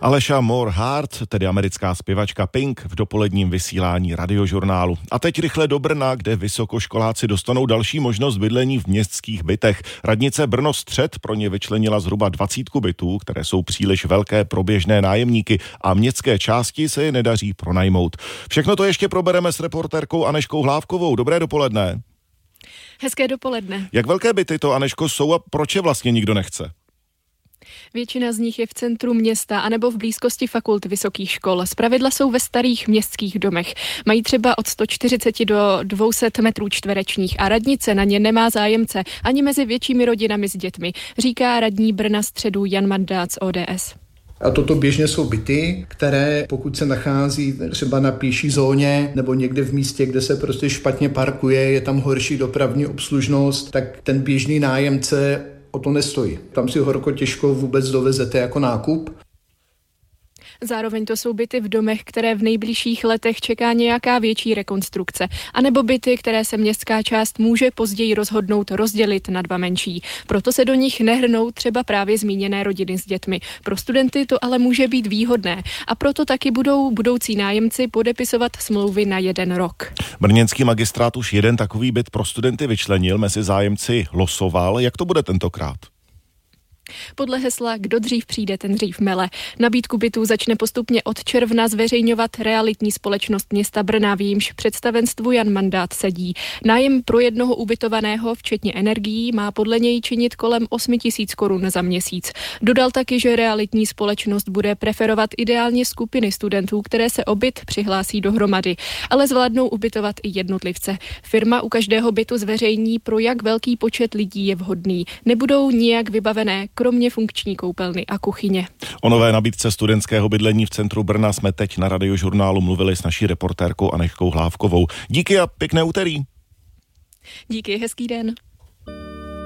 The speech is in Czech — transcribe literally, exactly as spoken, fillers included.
Aleša More Heart, tedy americká zpěvačka Pink, v dopoledním vysílání Radiožurnálu. A teď rychle do Brna, kde vysokoškoláci dostanou další možnost bydlení v městských bytech. Radnice Brno Střed pro ně vyčlenila zhruba dvacítku bytů, které jsou příliš velké pro běžné nájemníky a městské části se je nedaří pronajmout. Všechno to ještě probereme s reportérkou Anežkou Hlávkovou. Dobré dopoledne. Hezké dopoledne. Jak velké byty to, Anežko, jsou a proč je vlastně nikdo nechce? Většina z nich je v centru města anebo v blízkosti fakult vysokých škol. Zpravidla jsou ve starých městských domech. Mají třeba od sto čtyřicet do dvě stě metrů čtverečních a radnice na ně nemá zájemce ani mezi většími rodinami s dětmi, říká radní Brna Středu Jan Mandát z O D S. A toto běžně jsou byty, které pokud se nachází třeba na pěší zóně nebo někde v místě, kde se prostě špatně parkuje, je tam horší dopravní obslužnost, tak ten běžný nájemce o to nestojí. Tam si horko těžko vůbec dovezete jako nákup. Zároveň to jsou byty v domech, které v nejbližších letech čeká nějaká větší rekonstrukce, anebo byty, které se městská část může později rozhodnout rozdělit na dva menší. Proto se do nich nehrnou třeba právě zmíněné rodiny s dětmi. Pro studenty to ale může být výhodné a proto taky budou budoucí nájemci podepisovat smlouvy na jeden rok. Brněnský magistrát už jeden takový byt pro studenty vyčlenil, mezi zájemci losoval. Jak to bude tentokrát? Podle hesla Kdo dřív přijde, ten dřív mele. Nabídku bytů začne postupně od června zveřejňovat realitní společnost města Brna, v jejímž představenstvu Jan Mandát sedí. Nájem pro jednoho ubytovaného, včetně energií, má podle něj činit kolem osm tisíc korun za měsíc. Dodal taky, že realitní společnost bude preferovat ideálně skupiny studentů, které se o byt přihlásí dohromady, ale zvládnou ubytovat i jednotlivce. Firma u každého bytu zveřejní, pro jak velký počet lidí je vhodný. Nebudou nijak vybavené, kromě funkční koupelny a kuchyně. O nové nabídce studentského bydlení v centru Brna jsme teď na Radiožurnálu mluvili s naší reportérkou Anežkou Hlávkovou. Díky a pěkné úterý. Díky, hezký den.